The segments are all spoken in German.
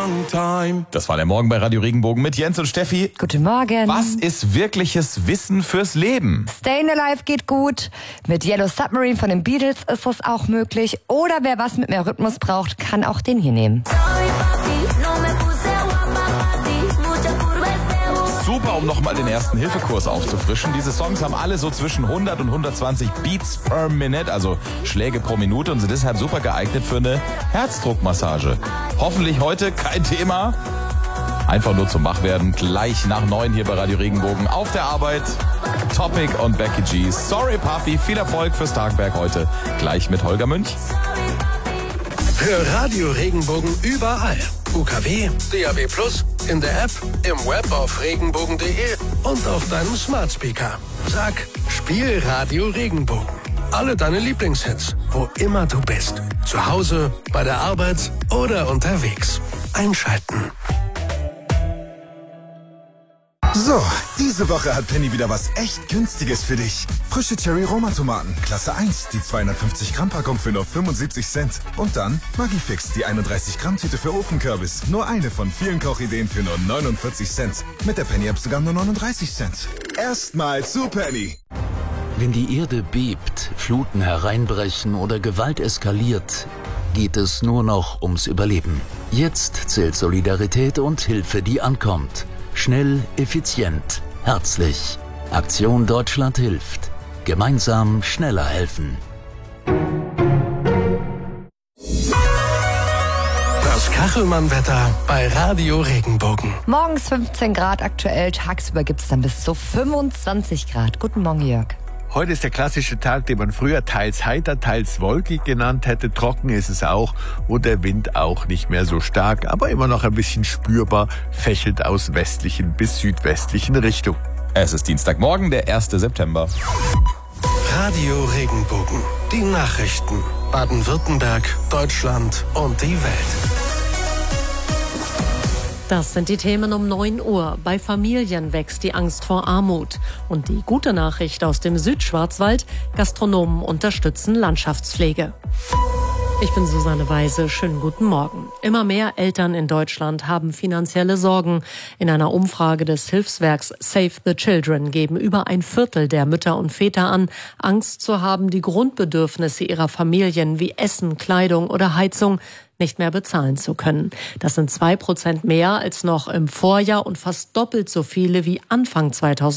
long time. Das war der Morgen bei Radio Regenbogen mit Jens und Steffi. Guten Morgen. Was ist wirkliches Wissen fürs Leben? Stayin' Alive geht gut. Mit Yellow Submarine von den Beatles ist das auch möglich. Oder wer was mit mehr Rhythmus braucht, kann auch den hier nehmen. Super, um nochmal den ersten Hilfekurs aufzufrischen. Diese Songs haben alle so zwischen 100 und 120 Beats per Minute, also Schläge pro Minute, und sind deshalb super geeignet für eine Herzdruckmassage. Hoffentlich heute kein Thema. Einfach nur zum Wachwerden. Gleich nach 9 hier bei Radio Regenbogen auf der Arbeit. Topic und Becky G. Sorry Papi, viel Erfolg fürs Tagwerk heute. Gleich mit Holger Münch. Hör Radio Regenbogen überall. UKW, DAB+, in der App, im Web auf regenbogen.de und auf deinem Smart Speaker. Sag, spiel Radio Regenbogen. Alle deine Lieblingshits, wo immer du bist. Zu Hause, bei der Arbeit oder unterwegs. Einschalten. So, diese Woche hat Penny wieder was echt Günstiges für dich. Frische Cherry-Roma-Tomaten, Klasse 1, die 250 Gramm Packung für nur 75 Cent. Und dann Maggi-Fix, die 31 Gramm Tüte für Ofenkürbis. Nur eine von vielen Kochideen für nur 49 Cent. Mit der Penny-App sogar nur 39 Cent. Erstmal zu Penny. Wenn die Erde bebt, Fluten hereinbrechen oder Gewalt eskaliert, geht es nur noch ums Überleben. Jetzt zählt Solidarität und Hilfe, die ankommt. Schnell, effizient, herzlich. Aktion Deutschland hilft. Gemeinsam schneller helfen. Das Kachelmann-Wetter bei Radio Regenbogen. Morgens 15 Grad aktuell, tagsüber gibt es dann bis zu 25 Grad. Guten Morgen, Jörg. Heute ist der klassische Tag, den man früher teils heiter, teils wolkig genannt hätte. Trocken ist es auch und der Wind auch nicht mehr so stark, aber immer noch ein bisschen spürbar, fächelt aus westlichen bis südwestlichen Richtung. Es ist Dienstagmorgen, der 1. September. Radio Regenbogen. Die Nachrichten. Baden-Württemberg, Deutschland und die Welt. Das sind die Themen um 9 Uhr. Bei Familien wächst die Angst vor Armut. Und die gute Nachricht aus dem Südschwarzwald: Gastronomen unterstützen Landschaftspflege. Ich bin Susanne Weise. Schönen guten Morgen. Immer mehr Eltern in Deutschland haben finanzielle Sorgen. In einer Umfrage des Hilfswerks Save the Children geben über ein Viertel der Mütter und Väter an, Angst zu haben, die Grundbedürfnisse ihrer Familien wie Essen, Kleidung oder Heizung nicht mehr bezahlen zu können. Das sind 2% mehr als noch im Vorjahr und fast doppelt so viele wie Anfang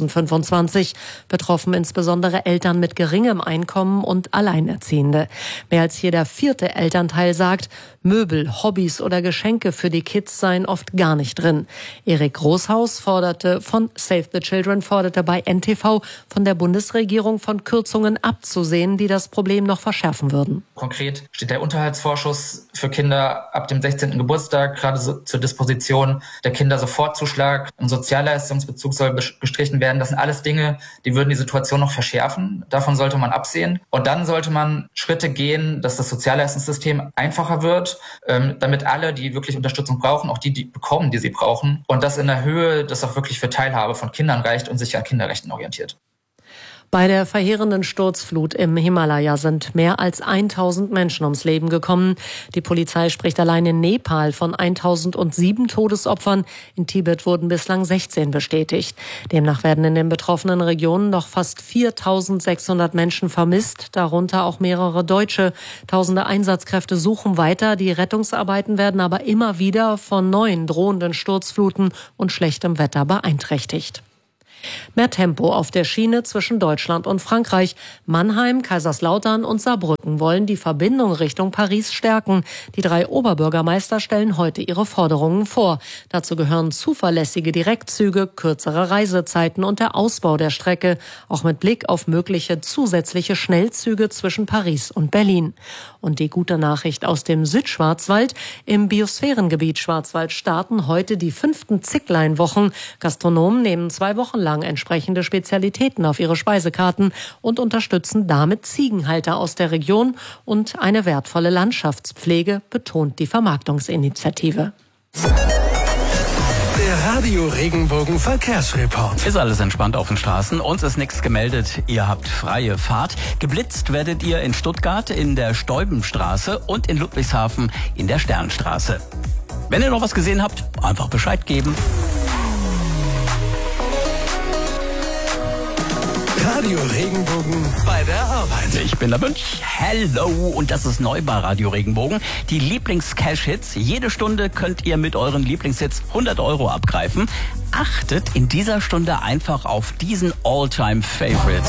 2025. Betroffen insbesondere Eltern mit geringem Einkommen und Alleinerziehende. Mehr als jeder 4. Elternteil sagt, Möbel, Hobbys oder Geschenke für die Kids seien oft gar nicht drin. Erik Großhaus von Save the Children forderte bei NTV von der Bundesregierung von Kürzungen abzusehen, die das Problem noch verschärfen würden. Konkret steht der Unterhaltsvorschuss für Kinder ab dem 16. Geburtstag gerade zur Disposition, der Kindersofortzuschlag im Sozialleistungsbezug soll gestrichen werden. Das sind alles Dinge, die würden die Situation noch verschärfen. Davon sollte man absehen. Und dann sollte man Schritte gehen, dass das Sozialleistungssystem einfacher wird, damit alle, die wirklich Unterstützung brauchen, auch die bekommen, die sie brauchen. Und das in der Höhe, das auch wirklich für Teilhabe von Kindern reicht und sich an Kinderrechten orientiert. Bei der verheerenden Sturzflut im Himalaya sind mehr als 1000 Menschen ums Leben gekommen. Die Polizei spricht allein in Nepal von 1007 Todesopfern. In Tibet wurden bislang 16 bestätigt. Demnach werden in den betroffenen Regionen noch fast 4600 Menschen vermisst, darunter auch mehrere Deutsche. Tausende Einsatzkräfte suchen weiter. Die Rettungsarbeiten werden aber immer wieder von neuen drohenden Sturzfluten und schlechtem Wetter beeinträchtigt. Mehr Tempo auf der Schiene zwischen Deutschland und Frankreich. Mannheim, Kaiserslautern und Saarbrücken wollen die Verbindung Richtung Paris stärken. Die 3 Oberbürgermeister stellen heute ihre Forderungen vor. Dazu gehören zuverlässige Direktzüge, kürzere Reisezeiten und der Ausbau der Strecke, auch mit Blick auf mögliche zusätzliche Schnellzüge zwischen Paris und Berlin. Und die gute Nachricht aus dem Südschwarzwald: Im Biosphärengebiet Schwarzwald starten heute die 5. Zicklein-Wochen. Gastronomen nehmen 2 Wochen lang entsprechende Spezialitäten auf ihre Speisekarten und unterstützen damit Ziegenhalter aus der Region und eine wertvolle Landschaftspflege, betont die Vermarktungsinitiative. Der Radio Regenbogen Verkehrsreport. Ist alles entspannt auf den Straßen. Uns ist nichts gemeldet. Ihr habt freie Fahrt. Geblitzt werdet ihr in Stuttgart in der Steubenstraße und in Ludwigshafen in der Sternstraße. Wenn ihr noch was gesehen habt, einfach Bescheid geben. Radio Regenbogen bei der Arbeit. Ich bin der Münch. Hello. Und das ist neu bei Radio Regenbogen. Die Lieblings-Cash-Hits. Jede Stunde könnt ihr mit euren Lieblingshits 100 € abgreifen. Achtet in dieser Stunde einfach auf diesen All-Time-Favorite.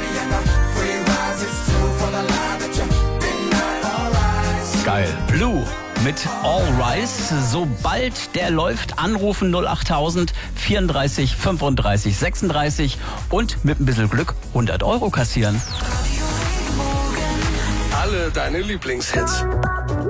Geil. Blue mit All Rise. Sobald der läuft, anrufen 08000 34 35 36 und mit ein bisschen Glück 100 € kassieren. Alle deine Lieblingshits.